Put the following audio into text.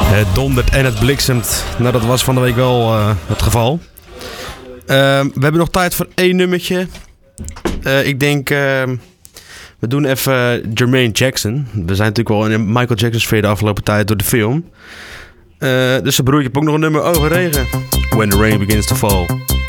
Het dondert en het bliksemt. Nou, dat was van de week wel het geval. We hebben nog tijd voor 1 nummertje. Ik denk... we doen even Jermaine Jackson. We zijn natuurlijk wel in een Michael Jackson sfeer de afgelopen tijd door de film. Dus zijn broertje heeft ook nog een nummer over regen. When the rain begins to fall.